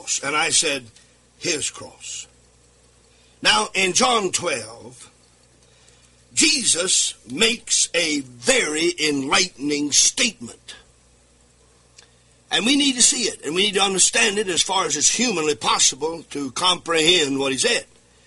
cross? And I said, his cross. Now, in John 12, Jesus makes a very enlightening statement. And we need to see it, and we need to understand it as far as it's humanly possible to comprehend what he said.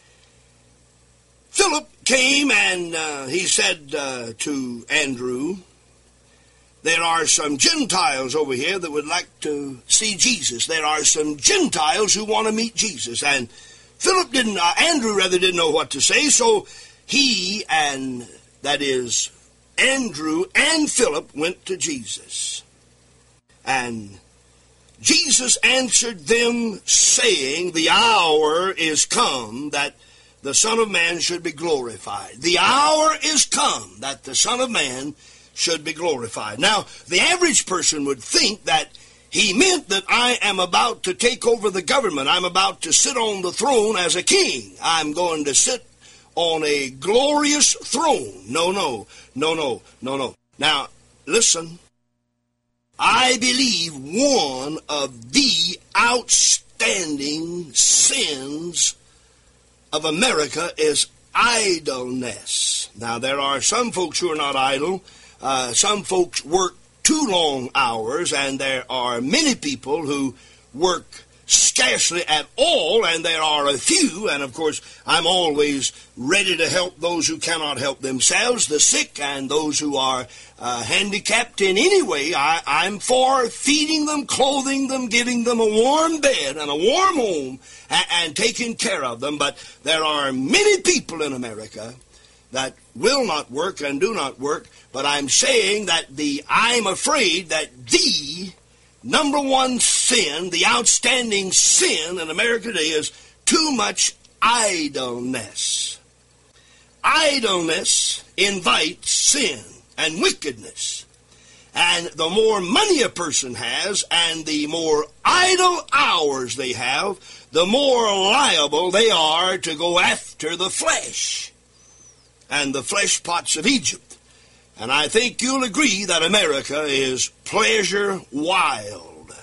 Philip came and he said to Andrew, there are some Gentiles over here that would like to see Jesus. There are some Gentiles who want to meet Jesus. And Andrew didn't know what to say, so he and, that is, Andrew and Philip went to Jesus. And Jesus answered them, saying, the hour is come that the Son of Man should be glorified. The hour is come that the Son of Man should be glorified. Now, the average person would think that he meant that I am about to take over the government. I'm about to sit on the throne as a king. I'm going to sit on a glorious throne. No. Now, listen. I believe one of the outstanding sins of America is idleness. Now, there are some folks who are not idle. Some folks work too long hours, and there are many people who work scarcely at all, and there are a few, and of course I'm always ready to help those who cannot help themselves, the sick and those who are handicapped in any way. I'm for feeding them, clothing them, giving them a warm bed and a warm home, and taking care of them. But there are many people in America that will not work and do not work. But I'm saying that I'm afraid that the number one sin, the outstanding sin in America today, is too much idleness. Idleness invites sin and wickedness. And the more money a person has and the more idle hours they have, the more liable they are to go after the flesh and the flesh pots of Egypt. And I think you'll agree that America is pleasure wild.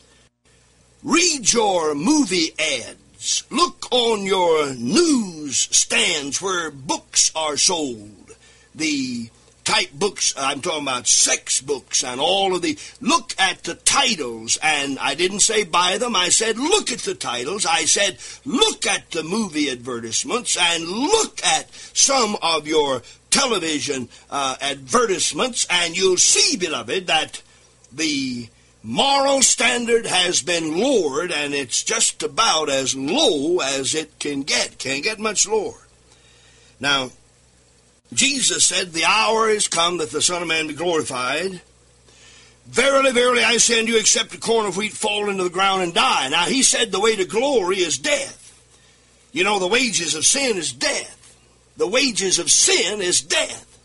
Read your movie ads. Look on your news stands where books are sold. The type books, I'm talking about sex books and all of the, look at the titles. And I didn't say buy them, I said look at the titles. I said look at the movie advertisements and look at some of your television advertisements, and you'll see, beloved, that the moral standard has been lowered, and it's just about as low as it can get. Can't get much lower. Now, Jesus said, the hour is come that the Son of Man be glorified. Verily, verily, I say unto you, except a corn of wheat fall into the ground and die. Now, he said the way to glory is death. You know, the wages of sin is death. The wages of sin is death.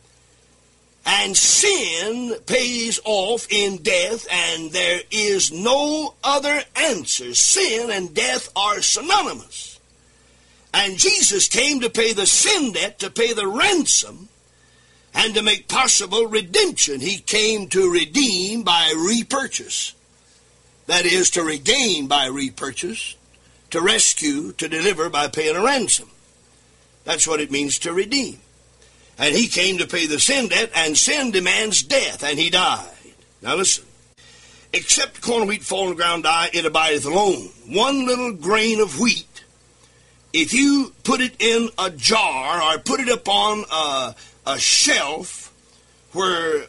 And sin pays off in death, and there is no other answer. Sin and death are synonymous. And Jesus came to pay the sin debt, to pay the ransom, and to make possible redemption. He came to redeem by repurchase. That is, to regain by repurchase, to rescue, to deliver by paying a ransom. That's what it means to redeem. And he came to pay the sin debt, and sin demands death, and he died. Now listen. Except corn of wheat fall on the ground die, it abideth alone. One little grain of wheat, if you put it in a jar or put it upon a shelf where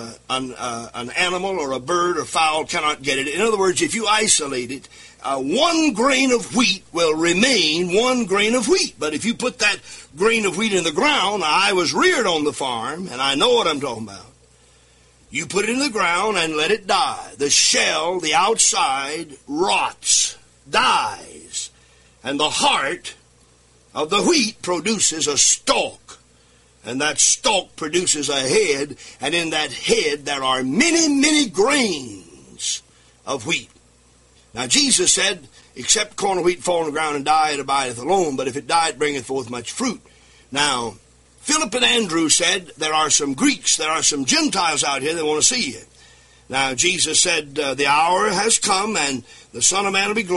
an animal or a bird or fowl cannot get it. In other words, if you isolate it, one grain of wheat will remain one grain of wheat. But if you put that grain of wheat in the ground, I was reared on the farm, and I know what I'm talking about. You put it in the ground and let it die. The shell, the outside, rots, dies. And the heart of the wheat produces a stalk. And that stalk produces a head, and in that head there are many, many grains of wheat. Now Jesus said, except corn of wheat fall on the ground and die, it abideth alone, but if it die, it bringeth forth much fruit. Now, Philip and Andrew said, there are some Greeks, there are some Gentiles out here that want to see you. Now, Jesus said, the hour has come, and the Son of Man will be glorified.